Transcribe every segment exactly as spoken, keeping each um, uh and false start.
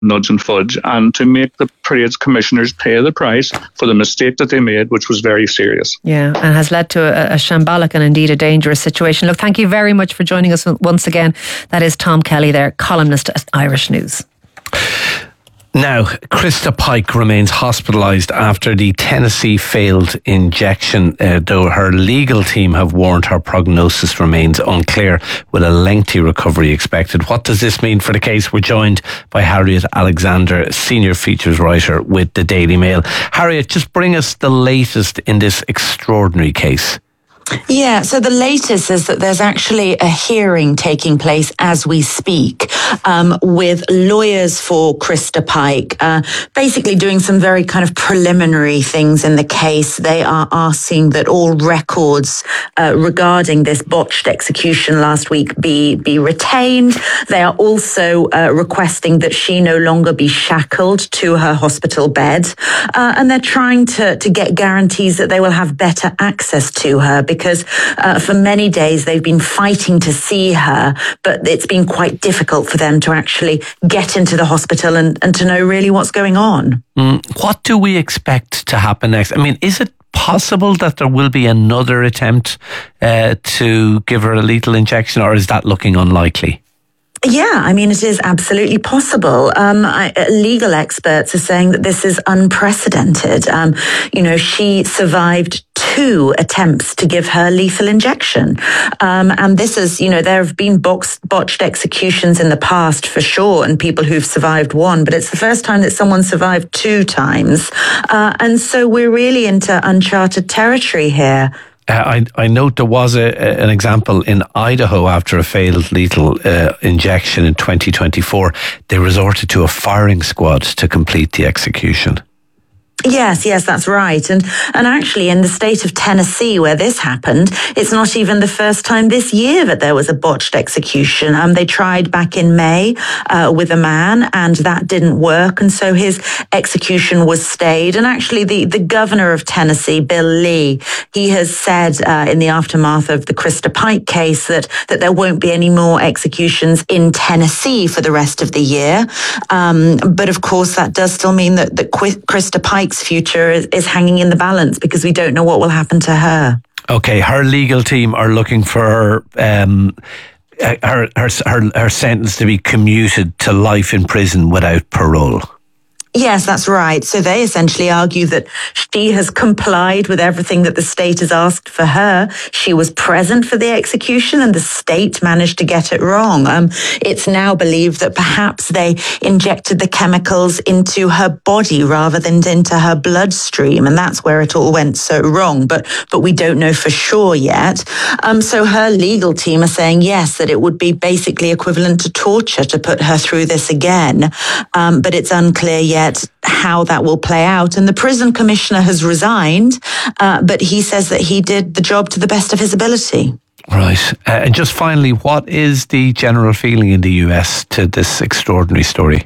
nudge and fudge, and to make the parades commissioners pay the price for the mistake that they made, which was very serious. Yeah, and has led to a, a shambolic and indeed a dangerous situation. Look, thank you very much for joining us once again. That is Tom Kelly there, columnist at Irish News. Now, Krista Pike remains hospitalised after the Tennessee failed injection, uh, though her legal team have warned her prognosis remains unclear, with a lengthy recovery expected. What does this mean for the case? We're joined by Harriet Alexander, senior features writer with the Daily Mail. Harriet, just bring us the latest in this extraordinary case. Yeah, so the latest is that there's actually a hearing taking place as we speak um, with lawyers for Krista Pike, uh, basically doing some very kind of preliminary things in the case. They are asking that all records uh, regarding this botched execution last week be, be retained. They are also uh, requesting that she no longer be shackled to her hospital bed. Uh, and they're trying to, to get guarantees that they will have better access to her, because Because uh, for many days they've been fighting to see her, but it's been quite difficult for them to actually get into the hospital and, and to know really what's going on. Mm, what do we expect to happen next? I mean, is it possible that there will be another attempt uh, to give her a lethal injection, or is that looking unlikely? Yeah, I mean, it is absolutely possible. Um, I, legal experts are saying that this is unprecedented. Um, you know, she survived two attempts to give her lethal injection. Um, and this is, you know, there have been box, botched executions in the past for sure, and people who've survived one, but it's the first time that someone survived two times. Uh, and so we're really into uncharted territory here. Uh, I, I note there was a, a, an example in Idaho after a failed lethal uh, injection in twenty twenty-four. They resorted to a firing squad to complete the execution. Yes, yes, that's right. And and actually in the state of Tennessee where this happened, it's not even the first time this year that there was a botched execution. Um, they tried back in May uh, with a man, and that didn't work. And so his execution was stayed. And actually the, the governor of Tennessee, Bill Lee, he has said uh, in the aftermath of the Krista Pike case that, that there won't be any more executions in Tennessee for the rest of the year. Um, but of course, that does still mean that, that Krista Pike future is, is hanging in the balance, because we don't know what will happen to her. Okay, her legal team are looking for her, um, her, her, her, her sentence to be commuted to life in prison without parole. Yes, that's right. So they essentially argue that she has complied with everything that the state has asked for her. She was present for the execution and the state managed to get it wrong. Um, it's now believed that perhaps they injected the chemicals into her body rather than into her bloodstream, and that's where it all went so wrong. But but we don't know for sure yet. Um, so her legal team are saying, yes, that it would be basically equivalent to torture to put her through this again. Um, but it's unclear yet how that will play out. And the prison commissioner has resigned, uh, but he says that he did the job to the best of his ability. Right. Uh, and just finally, what is the general feeling in the U S to this extraordinary story?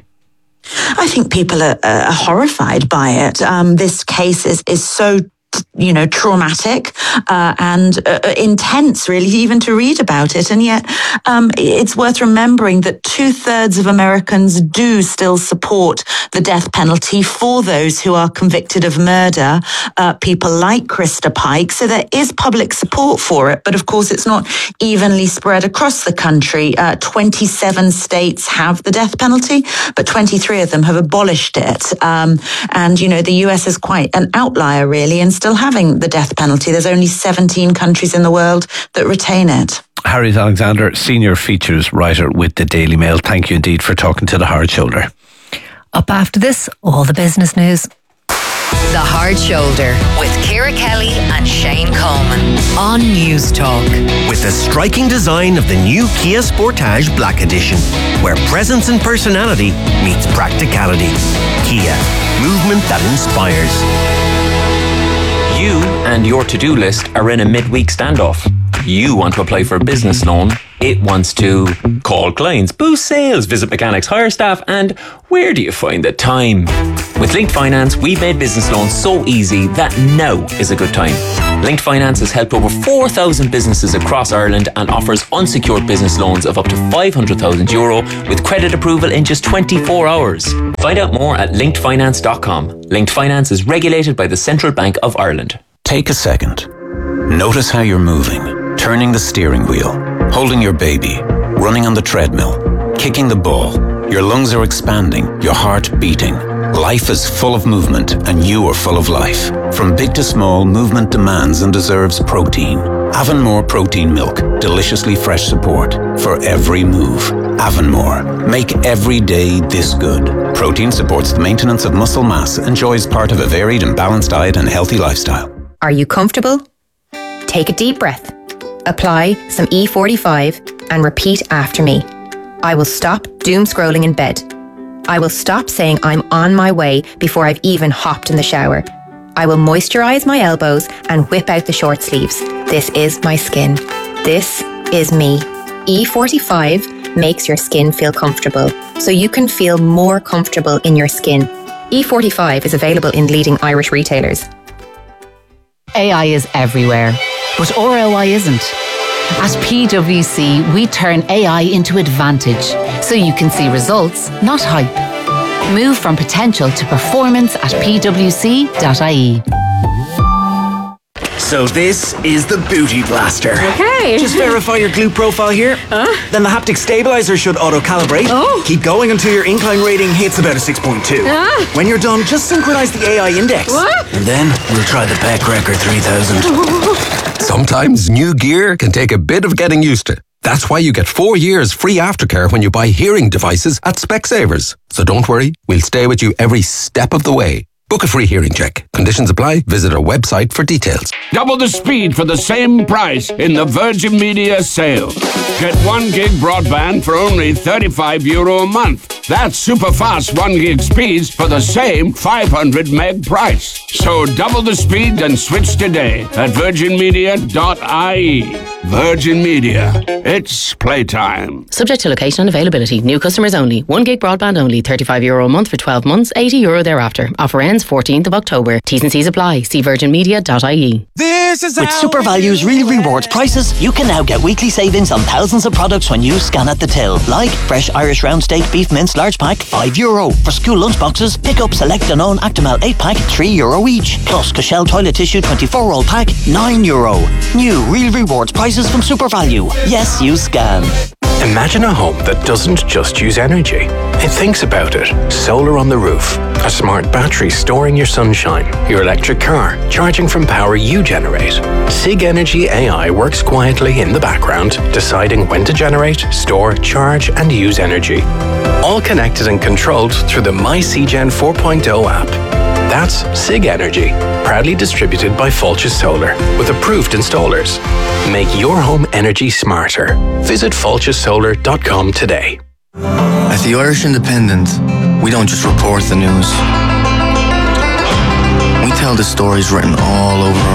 I think people are, are horrified by it. Um, this case is, is so you know, traumatic uh, and uh, intense, really, even to read about it. And yet um, it's worth remembering that two thirds of Americans do still support the death penalty for those who are convicted of murder, uh, people like Krista Pike. So there is public support for it. But of course, it's not evenly spread across the country. Uh, twenty-seven states have the death penalty, but twenty-three of them have abolished it. Um, and, you know, the U S is quite an outlier, really, and still having the death penalty. There's only seventeen countries in the world that retain it. Harriet Alexander, senior features writer with the Daily Mail. Thank you indeed for talking to The Hard Shoulder. Up after this, all the business news. The Hard Shoulder with Ciara Kelly and Shane Coleman on News Talk. With the striking design of the new Kia Sportage Black Edition, where presence and personality meets practicality. Kia, movement that inspires. You and your to-do list are in a midweek standoff. You want to apply for a business loan. It wants to call clients, boost sales, visit mechanics, hire staff, and where do you find the time? With Linked Finance, we've made business loans so easy that now is a good time. Linked Finance has helped over four thousand businesses across Ireland and offers unsecured business loans of up to five hundred thousand euro with credit approval in just twenty-four hours. Find out more at linked finance dot com. Linked Finance is regulated by the Central Bank of Ireland. Take a second. Notice how you're moving, turning the steering wheel, holding your baby, running on the treadmill, kicking the ball. Your lungs are expanding, your heart beating. Life is full of movement, and you are full of life. From big to small, movement demands and deserves protein. Avonmore Protein Milk. Deliciously fresh support for every move. Avonmore. Make every day this good. Protein supports the maintenance of muscle mass, enjoys part of a varied and balanced diet and healthy lifestyle. Are you comfortable? Take a deep breath. Apply some E forty-five and repeat after me. I will stop doom scrolling in bed. I will stop saying I'm on my way before I've even hopped in the shower. I will moisturise my elbows and whip out the short sleeves. This is my skin. This is me. E forty-five makes your skin feel comfortable, so you can feel more comfortable in your skin. E forty-five is available in leading Irish retailers. A I is everywhere, but R O I isn't. At P W C, we turn A I into advantage, so you can see results, not hype. Move from potential to performance at p w c dot i e. So this is the Booty Blaster. Okay. Just verify your glute profile here. Huh? Then the haptic stabilizer should auto-calibrate. Oh. Keep going until your incline rating hits about a six point two. Ah. When you're done, just synchronize the A I index. What? And then we'll try the Peck Record three thousand. Sometimes new gear can take a bit of getting used to. That's why you get four years free aftercare when you buy hearing devices at Specsavers. So don't worry, we'll stay with you every step of the way. Book a free hearing check. Conditions apply. Visit our website for details. Double the speed for the same price in the Virgin Media sale. Get one gig broadband for only thirty-five euro a month. That's super fast one gig speeds for the same five hundred meg price. So double the speed and switch today at virgin media dot i e. Virgin Media. It's playtime. Subject to location and availability. New customers only. one gig broadband only. thirty-five euro a month for twelve months. eighty euro thereafter. Offer ends fourteenth of October. T's and C's apply. See virgin media dot i e. This is With Super Value's Real Rewards prices, you can now get weekly savings on thousands of products when you scan at the till. Like fresh Irish round steak beef mince large pack, five euro. For school lunchboxes, pick up select Danone Actimel eight pack, three euro each. Plus Cashel toilet tissue twenty-four roll pack, nine euro. New Real Rewards prices from Super Value. Yes, you scan. Imagine a home that doesn't just use energy. It thinks about it. Solar on the roof, a smart battery storing your sunshine, your electric car charging from power you generate. Sig Energy A I works quietly in the background, deciding when to generate, store, charge and use energy. All connected and controlled through the MyCgen four point oh app. That's Sig Energy, proudly distributed by Fulchus Solar, with approved installers. Make your home energy smarter. Visit fulchus solar dot com today. At the Irish Independent, we don't just report the news. We tell the stories written all over